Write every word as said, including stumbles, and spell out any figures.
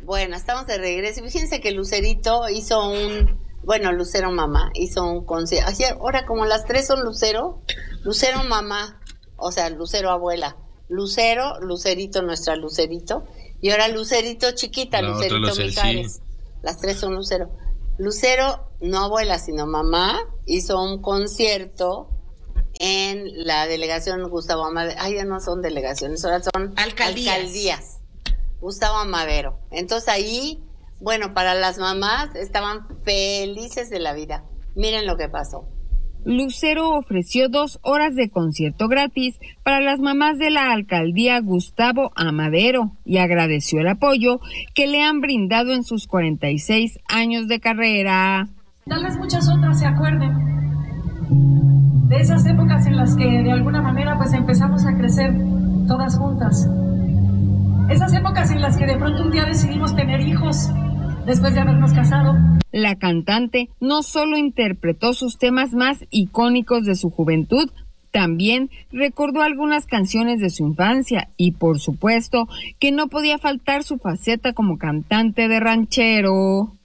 Bueno, estamos de regreso. Fíjense que Lucerito hizo un, bueno, Lucero mamá hizo un concierto. Ahora como las tres son Lucero, Lucero mamá, o sea, Lucero abuela, Lucero, Lucerito, nuestra Lucerito, y ahora Lucerito chiquita, La Lucerito Lucero, Mijares. sí. Las tres son Lucero. Lucero, no abuela, sino mamá, hizo un concierto en la delegación Gustavo Amadero. Ay, ya no son delegaciones, ahora son alcaldías. alcaldías. Gustavo Amadero. Entonces ahí, bueno, para las mamás estaban felices de la vida. Miren lo que pasó. Lucero ofreció dos horas de concierto gratis para las mamás de la alcaldía Gustavo Amadero y agradeció el apoyo que le han brindado en sus cuarenta y seis años de carrera. Tal vez muchas otras se acuerden de esas épocas en las que de alguna manera pues empezamos a crecer todas juntas. Esas épocas en las que de pronto un día decidimos tener hijos después de habernos casado. La cantante no solo interpretó sus temas más icónicos de su juventud, también recordó algunas canciones de su infancia y, por supuesto, que no podía faltar su faceta como cantante de ranchero.